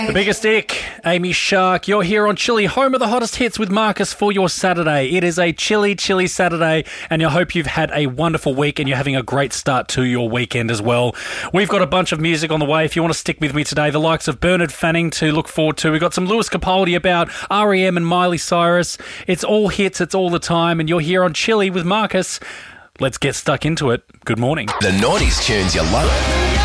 The biggest ick, Amy Shark. You're here on Chilly, home of the hottest hits with Marcus for your Saturday. It is a chilly Saturday, and I hope you've had a wonderful week and you're having a great start to your weekend as well. We've got a bunch of music on the way. If you want to stick with me today, the likes of Bernard Fanning to look forward to. We've got some Lewis Capaldi about R.E.M. and Miley Cyrus. It's all hits, it's all the time, and you're here on Chilly with Marcus. Let's get stuck into it. Good morning. The 90s tunes you love.